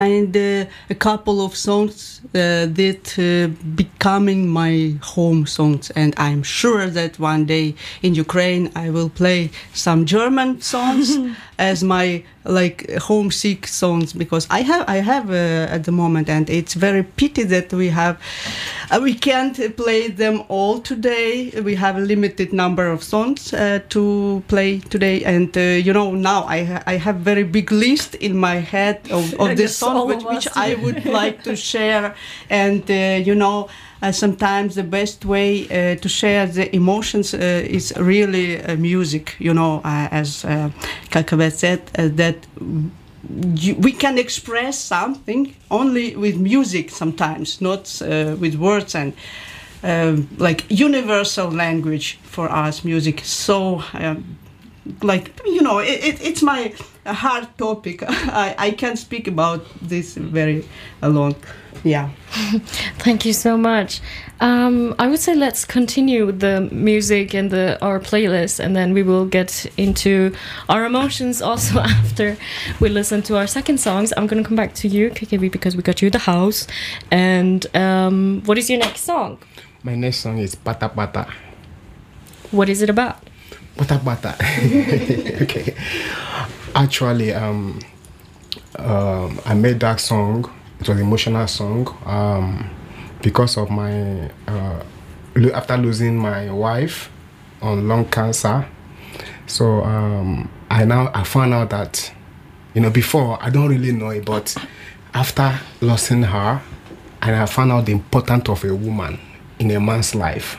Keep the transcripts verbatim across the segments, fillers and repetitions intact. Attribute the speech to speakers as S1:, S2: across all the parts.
S1: and uh, a couple of songs uh, that uh, becoming my home songs, and I'm sure that one day in Ukraine I will play some German songs as my like homesick songs, because I have I have uh, at the moment, and it's very pity that we have uh, we can't play them all today. We have a limited number of songs uh, to play today, and uh, you know, now I ha- I have very big list in my head of, of the songs which, which I would like to share, and uh, you know. Uh, sometimes the best way uh, to share the emotions uh, is really uh, music, you know, uh, as uh, Kakaveh said, uh, that you, we can express something only with music sometimes, not uh, with words, and um, like universal language for us, music. So, um, like, you know, it, it, it's my hard topic. I, I can't speak about this very uh, long. Yeah.
S2: Thank you so much. Um, I would say let's continue with the music and the our playlist, and then we will get into our emotions also after we listen to our second songs. I'm going to come back to you, K K V, because we got you the house. And um, what is your next song?
S3: My next song is Pata Pata.
S2: What is it about?
S3: Pata Pata. Okay. Actually, um, um, I made that song. It was an emotional song um, because of my uh, after losing my wife on lung cancer. So um, I now I found out that, you know, before I don't really know it, but after losing her, and I found out the importance of a woman in a man's life.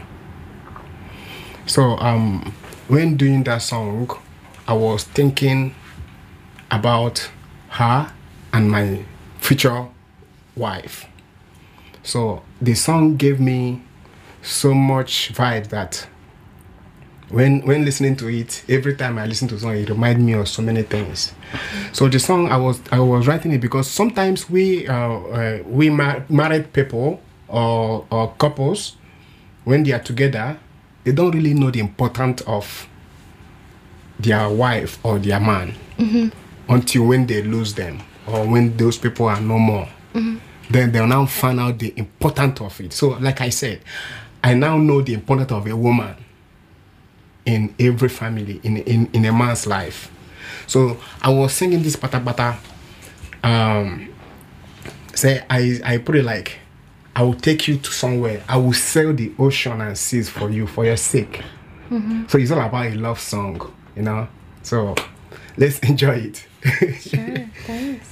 S3: So um, when doing that song, I was thinking about her and my future wife. So the song gave me so much vibe that when when listening to it, every time I listen to the song, it reminds me of so many things. So the song, I was I was writing it because sometimes we uh, uh, we mar- married people or or couples, when they are together, they don't really know the importance of their wife or their man mm-hmm. until when they lose them or when those people are no more. Mm-hmm. Then they'll now find out the importance of it. So, like I said, I now know the importance of a woman in every family, in in, in a man's life. So I was singing this pata pata. Um, say I I put it like, I will take you to somewhere. I will sail the ocean and seas for you, for your sake. Mm-hmm. So it's all about a love song, you know. So let's enjoy it.
S2: Sure, thanks.